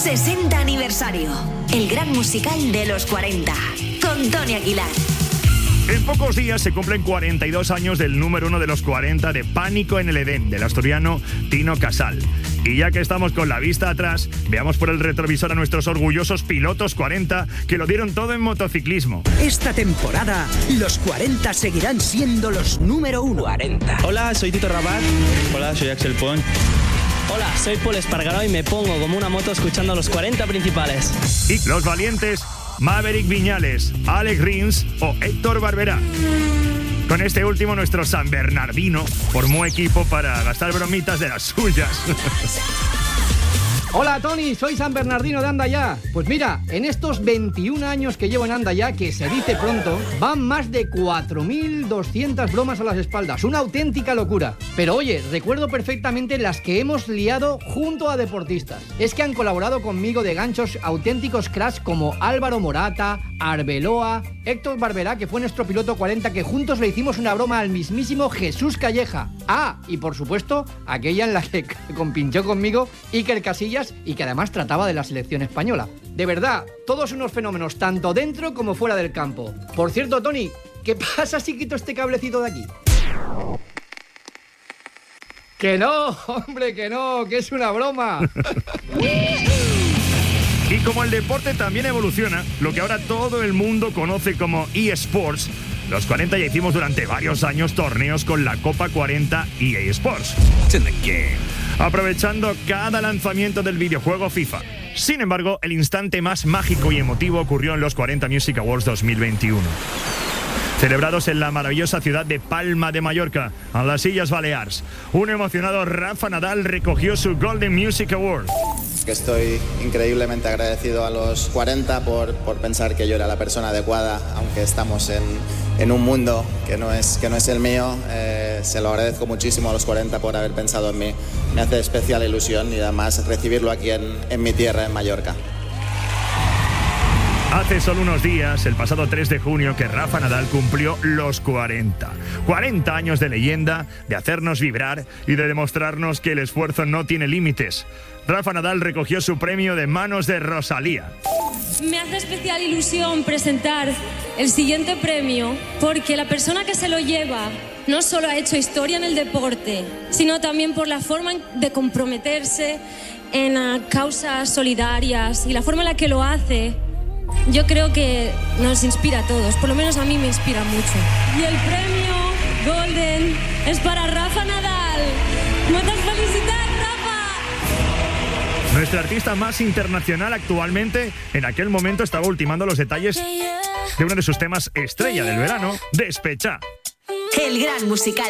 60 aniversario. El gran musical de los 40. Con Tony Aguilar. En pocos días se cumplen 42 años del número 1 de los 40 de Pánico en el Edén, del asturiano Tino Casal. Y ya que estamos con la vista atrás, veamos por el retrovisor a nuestros orgullosos pilotos 40 que lo dieron todo en motociclismo. Esta temporada, los 40 seguirán siendo los número 1. 40. Hola, soy Tito Rabat. Hola, soy Axel Pont. Hola, soy Paul Espargaró y me pongo como una moto escuchando a los 40 principales. Y los valientes, Maverick Viñales, Alex Rins o Héctor Barberá. Con este último, nuestro San Bernardino formó equipo para gastar bromitas de las suyas. Hola Tony, soy San Bernardino de Andayá. Pues mira, en estos 21 años que llevo en Andayá, que se dice pronto, van más de 4.200 bromas a las espaldas. Una auténtica locura. Pero oye, recuerdo perfectamente las que hemos liado junto a deportistas. Es que han colaborado conmigo de ganchos auténticos cracks como Álvaro Morata, Arbeloa, Héctor Barberá, que fue nuestro piloto 40, que juntos le hicimos una broma al mismísimo Jesús Calleja. Ah, y por supuesto, aquella en la que compinchó conmigo Iker Casillas y que además trataba de la selección española. De verdad, todos unos fenómenos, tanto dentro como fuera del campo. Por cierto, Tony, ¿qué pasa si quito este cablecito de aquí? ¡Que no, hombre, que no! ¡Que es una broma! Y como el deporte también evoluciona, lo que ahora todo el mundo conoce como eSports, los 40 ya hicimos durante varios años torneos con la Copa 40 EA Sports. Aprovechando cada lanzamiento del videojuego FIFA. Sin embargo, el instante más mágico y emotivo ocurrió en los 40 Music Awards 2021. Celebrados en la maravillosa ciudad de Palma de Mallorca, en las Illes Balears, un emocionado Rafa Nadal recogió su Golden Music Award. Que estoy increíblemente agradecido a los 40 por pensar que yo era la persona adecuada, aunque estamos en un mundo que no es el mío. Se lo agradezco muchísimo a los 40 por haber pensado en mí. Me hace especial ilusión y además recibirlo aquí en mi tierra, en Mallorca. Hace solo unos días, el pasado 3 de junio, que Rafa Nadal cumplió los 40. 40 años de leyenda, de hacernos vibrar y de demostrarnos que el esfuerzo no tiene límites. Rafa Nadal recogió su premio de manos de Rosalía. Me hace especial ilusión presentar el siguiente premio porque la persona que se lo lleva no solo ha hecho historia en el deporte, sino también por la forma de comprometerse en causas solidarias y la forma en la que lo hace. Yo creo que nos inspira a todos, por lo menos a mí me inspira mucho. Y el premio Golden es para Rafa Nadal. ¡Muchas felicidades, Rafa! Nuestra artista más internacional actualmente, en aquel momento estaba ultimando los detalles de uno de sus temas estrella del verano, Despechá. El gran musical